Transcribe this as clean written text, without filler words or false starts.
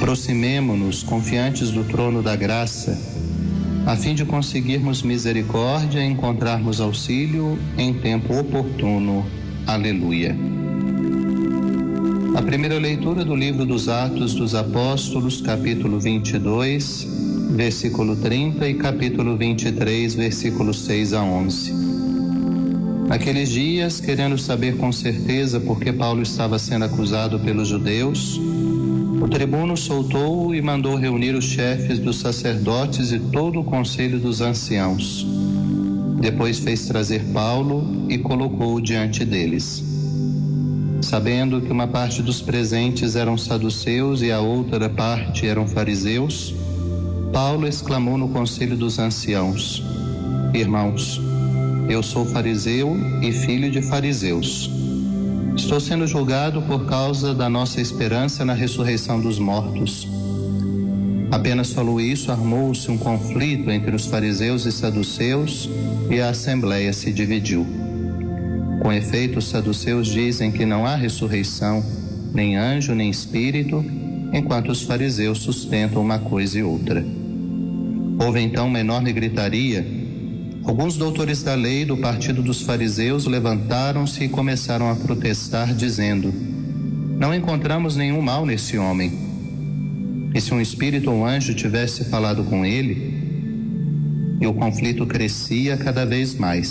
Aproximemo-nos confiantes do trono da graça, a fim de conseguirmos misericórdia e encontrarmos auxílio em tempo oportuno. Aleluia. A primeira leitura do livro dos Atos dos Apóstolos, capítulo 22, versículo 30 e capítulo 23, versículos 6 a 11. Naqueles dias, querendo saber com certeza por que Paulo estava sendo acusado pelos judeus, o tribuno soltou-o e mandou reunir os chefes dos sacerdotes e todo o conselho dos anciãos. Depois fez trazer Paulo e colocou-o diante deles. Sabendo que uma parte dos presentes eram saduceus e a outra parte eram fariseus, Paulo exclamou no conselho dos anciãos: Irmãos, eu sou fariseu e filho de fariseus. Estou sendo julgado por causa da nossa esperança na ressurreição dos mortos. Apenas falou isso, armou-se um conflito entre os fariseus e saduceus e a assembleia se dividiu. Com efeito, os saduceus dizem que não há ressurreição, nem anjo, nem espírito, enquanto os fariseus sustentam uma coisa e outra. Houve então uma enorme gritaria. Alguns doutores da lei do partido dos fariseus levantaram-se e começaram a protestar, dizendo: Não encontramos nenhum mal nesse homem. E se um espírito ou um anjo tivesse falado com ele? E o conflito crescia cada vez mais.